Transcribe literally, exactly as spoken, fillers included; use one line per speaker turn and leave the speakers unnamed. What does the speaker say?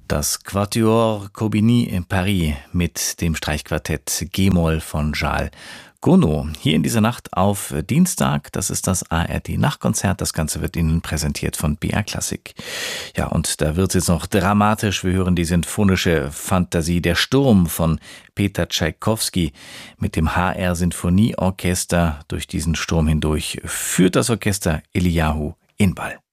Das Quatuor Corbigny in Paris mit dem Streichquartett G-Moll von Charles Gounod. Hier in dieser Nacht auf Dienstag, das ist das A R D-Nachtkonzert. Das Ganze wird Ihnen präsentiert von B R Klassik. Ja, und da wird es jetzt noch dramatisch. Wir hören die sinfonische Fantasie Der Sturm von Peter Tschaikowski mit dem H R-Sinfonieorchester. Durch diesen Sturm hindurch führt das Orchester Eliyahu Inbal.